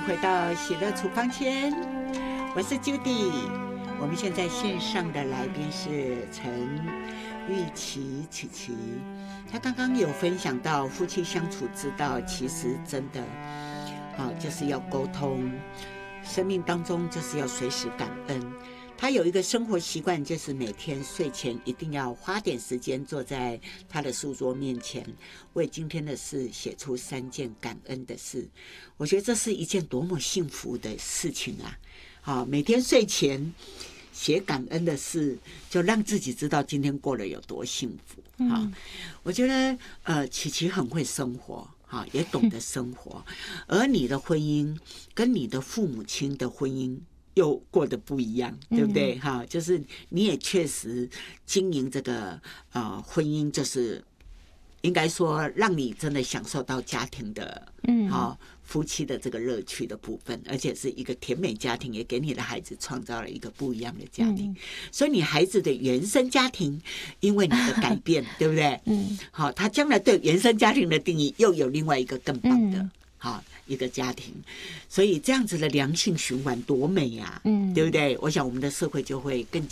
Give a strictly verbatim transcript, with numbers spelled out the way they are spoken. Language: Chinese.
回到喜乐厨房间，我是 Judy。我们现在线上的来宾是陈玉琪琪琪，她刚刚有分享到夫妻相处之道，其实真的好就是要沟通，生命当中就是要随时感恩。他有一个生活习惯，就是每天睡前一定要花点时间坐在他的书桌面前，为今天的事写出三件感恩的事。我觉得这是一件多么幸福的事情啊！好，每天睡前写感恩的事，就让自己知道今天过得有多幸福。好，嗯、我觉得呃，琪琪很会生活。好，也懂得生活，而你的婚姻跟你的父母亲的婚姻又过得不一样，对不对？哈、嗯，就是你也确实经营这个呃婚姻，就是应该说让你真的享受到家庭的，嗯，好、哦、夫妻的这个乐趣的部分，而且是一个甜美家庭，也给你的孩子创造了一个不一样的家庭。嗯、所以你孩子的原生家庭，因为你的改变，对不对？嗯，好、哦，他将来对原生家庭的定义又有另外一个更棒的。嗯好，一个家庭，所以这样子的良性循环多美呀、啊，嗯，对不对？我想我们的社会就会更